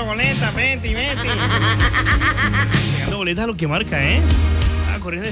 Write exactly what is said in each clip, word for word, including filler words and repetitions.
boleta, vete, vete. Entregando boletas a lo que marca, ¿eh? Ah, corriendo.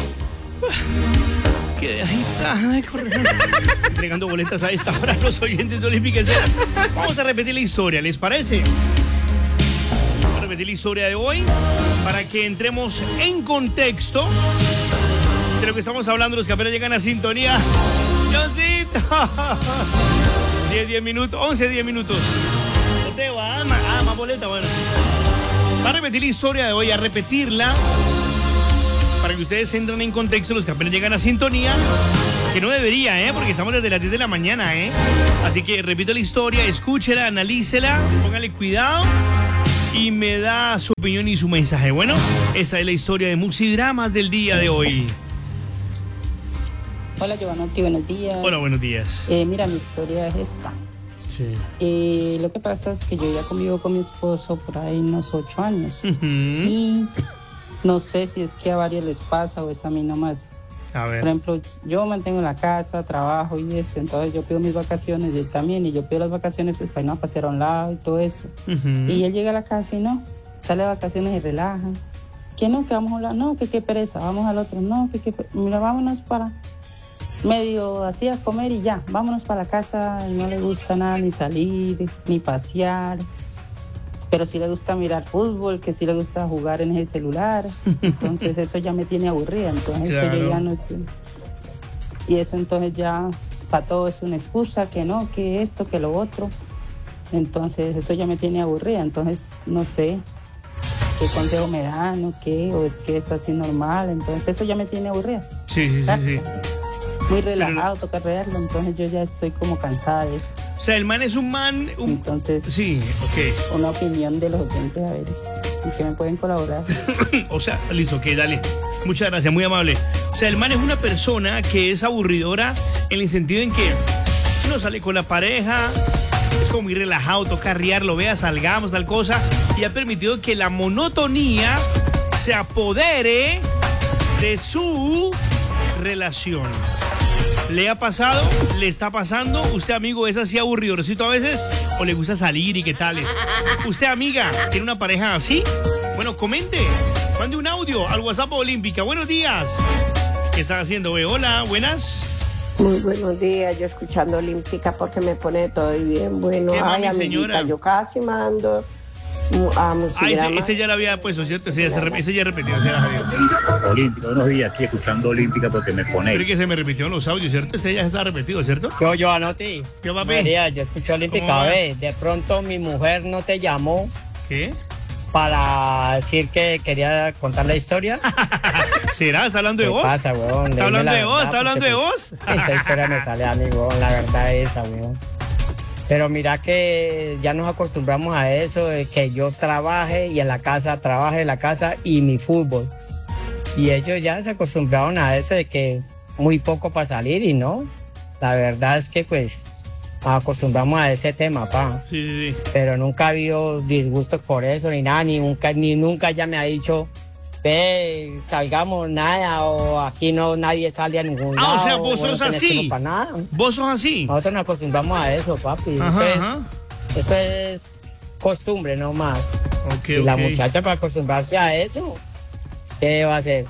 Qué agitada, corriendo. Entregando boletas a esta hora a los oyentes de Olímpica Estéreo. Vamos a repetir la historia, ¿les parece? Vamos a repetir la historia de hoy para que entremos en contexto de lo que estamos hablando, los que apenas llegan a sintonía. Diosito. diez, diez minutos, once, diez minutos. No te va, ah, más, más boleta, bueno. Va a repetir la historia de hoy, a repetirla, para que ustedes entren en contexto, los que apenas llegan a sintonía, que no debería, ¿eh? Porque estamos desde las diez de la mañana, ¿eh? Así que repito la historia, escúchela, analícela, póngale cuidado y me da su opinión y su mensaje. Bueno, esta es la historia de Muxidramas del día de hoy. Hola, Giovanotti, buenos días. Hola, buenos días. Eh, mira, mi historia es esta. Sí. Eh, lo que pasa es que yo ya convivo con mi esposo por ahí unos ocho años. Uh-huh. Y no sé si es que a varios les pasa o es a mí nomás. A ver. Por ejemplo, yo mantengo la casa, trabajo y esto, entonces yo pido mis vacaciones y él también, y yo pido las vacaciones pues para irnos a pasear a un lado y todo eso. Uh-huh. Y él llega a la casa y no, sale de vacaciones y relaja. Que no, que vamos a hablar, no, que qué pereza, vamos al otro, no, que qué, mira, vámonos para medio así a comer y ya, vámonos para la casa, no le gusta nada ni salir, ni pasear. Pero sí le gusta mirar fútbol, que sí le gusta jugar en ese celular. Entonces eso ya me tiene aburrida. Entonces claro. Eso yo ya no es... Y eso entonces ya para todo es una excusa, que no, que esto, que lo otro. Entonces eso ya me tiene aburrida. Entonces no sé qué consejo me dan o qué, o es que es así normal. Entonces eso ya me tiene aburrida. Sí, sí, sí, sí. Muy relajado, toca rearlo, entonces yo ya estoy como cansada de eso. O sea, el man es un man... Un... Entonces, sí, ok. Una opinión de los oyentes, a ver, ¿y qué me pueden colaborar? O sea, listo, ok, dale. Muchas gracias, muy amable. O sea, el man es una persona que es aburridora en el sentido en que uno sale con la pareja, es como muy relajado, toca riarlo, vea, salgamos, tal cosa, y ha permitido que la monotonía se apodere de su relación. ¿Le ha pasado? ¿Le está pasando? ¿Usted, amigo, es así aburridorcito a veces? ¿O le gusta salir y qué tales? ¿Usted, amiga, tiene una pareja así? Bueno, comente. Mande un audio al WhatsApp Olímpica. Buenos días. ¿Qué están haciendo? Eh? Hola, buenas. Muy buenos días. Yo escuchando Olímpica porque me pone todo bien bueno. ¿Qué, mami, ay, amiguita, señora? Yo casi mando... Ah, ese, ese ya lo había puesto, ¿cierto? Ese ya, se, ese ya repetió. Olímpica, buenos días, aquí escuchando Olímpica porque me pone. Creo que se me repitió en los audios, ¿cierto? Ese ya se ha repetido, ¿cierto? Yo, yo anoté. ¿Qué papi? María, yo escuché Olímpica. A ver, de pronto mi mujer no te llamó. ¿Qué? Para decir que quería contar la historia. ¿Será? ¿Está hablando de vos? ¿Qué pasa, weón? ¿Está hablando de vos? Verdad, ¿Está hablando de pues, vos? Esa historia me sale a mí, weón. La verdad es esa, weón. Pero mira que ya nos acostumbramos a eso, de que yo trabaje y en la casa, trabaje en la casa y mi fútbol. Y ellos ya se acostumbraron a eso de que muy poco para salir y no. La verdad es que pues nos acostumbramos a ese tema, pa. Sí, sí, sí. Pero nunca ha habido disgustos por eso ni nada, ni nunca, ni nunca ya me ha dicho, ve, salgamos nada, o aquí no nadie sale a ningún lado. Ah, o sea, vos no sos así. Para nada. Vos sos así. Nosotros nos acostumbramos a eso, papi. Ajá, eso, es, ajá. eso es costumbre nomás. Okay, y la okay. muchacha para acostumbrarse a eso, ¿qué va a hacer?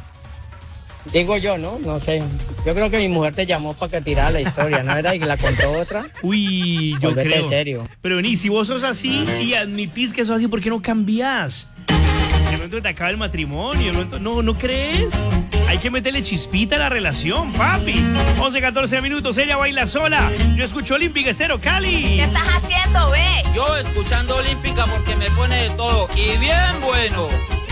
Digo yo, ¿no? No sé. Yo creo que mi mujer te llamó para que tirara la historia, ¿no era? Y que la contó otra. Uy, yo Volvete creo. serio. Pero vení, si vos sos así y admitís que sos así, ¿por qué no cambiás? De momento te acaba el matrimonio, de momento, ¿no, ¿no crees? Hay que meterle chispita a la relación, papi. once, catorce minutos, ella baila sola. Yo escucho Olímpica Estéreo Cali. ¿Qué estás haciendo, ve? Yo escuchando Olímpica porque me pone de todo y bien bueno.